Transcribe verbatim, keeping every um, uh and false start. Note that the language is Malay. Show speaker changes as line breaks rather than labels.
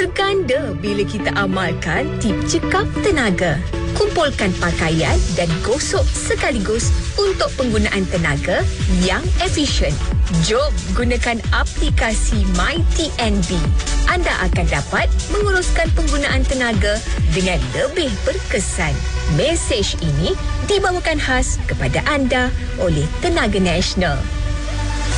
berganda bila kita amalkan tip cekap tenaga. Kumpulkan pakaian dan gosok sekaligus untuk penggunaan tenaga yang efisien. Jom gunakan aplikasi MyTNB. Anda akan dapat menguruskan penggunaan tenaga dengan lebih berkesan. Mesej ini dibawakan khas kepada anda oleh Tenaga Nasional.